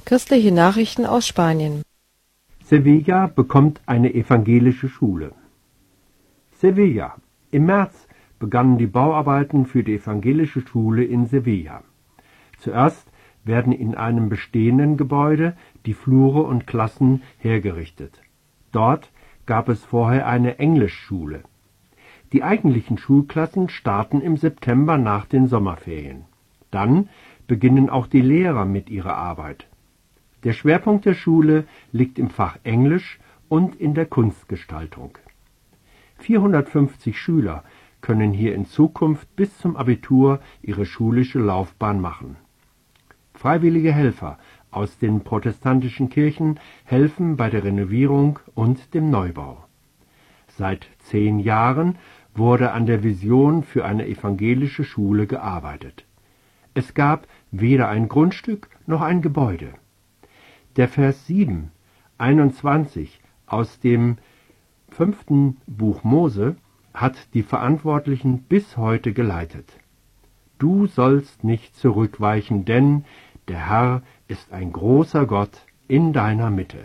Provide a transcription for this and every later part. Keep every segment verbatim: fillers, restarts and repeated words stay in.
Christliche Nachrichten aus Spanien. Sevilla bekommt eine evangelische Schule. Sevilla. Im März begannen die Bauarbeiten für die evangelische Schule in Sevilla. Zuerst werden in einem bestehenden Gebäude die Flure und Klassen hergerichtet. Dort gab es vorher eine Englischschule. Die eigentlichen Schulklassen starten im September nach den Sommerferien. Dann beginnen auch die Lehrer mit ihrer Arbeit. Der Schwerpunkt der Schule liegt im Fach Englisch und in der Kunstgestaltung. vierhundertfünfzig Schüler können hier in Zukunft bis zum Abitur ihre schulische Laufbahn machen. Freiwillige Helfer aus den protestantischen Kirchen helfen bei der Renovierung und dem Neubau. Seit zehn Jahren wurde an der Vision für eine evangelische Schule gearbeitet. Es gab weder ein Grundstück noch ein Gebäude. Der Vers sieben, einundzwanzig aus dem fünften Buch Mose hat die Verantwortlichen bis heute geleitet. Du sollst nicht zurückweichen, denn der Herr ist ein großer Gott in deiner Mitte.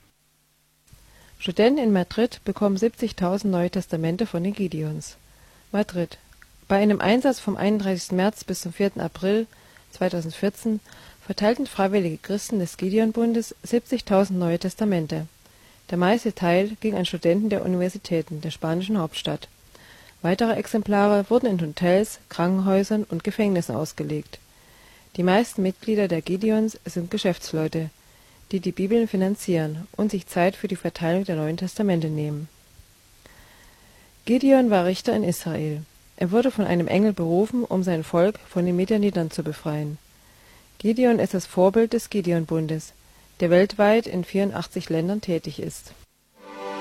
Studenten in Madrid bekommen siebzigtausend Neue Testamente von den Gideons. Madrid. Bei einem Einsatz vom einunddreißigsten März bis zum vierten April zweitausendvierzehn verteilten freiwillige Christen des Gideon-Bundes siebzigtausend Neue Testamente. Der meiste Teil ging an Studenten der Universitäten der spanischen Hauptstadt. Weitere Exemplare wurden in Hotels, Krankenhäusern und Gefängnissen ausgelegt. Die meisten Mitglieder der Gideons sind Geschäftsleute, die die Bibeln finanzieren und sich Zeit für die Verteilung der Neuen Testamente nehmen. Gideon war Richter in Israel. Er wurde von einem Engel berufen, um sein Volk von den Midianitern zu befreien. Gideon ist das Vorbild des Gideon-Bundes, der weltweit in vierundachtzig Ländern tätig ist.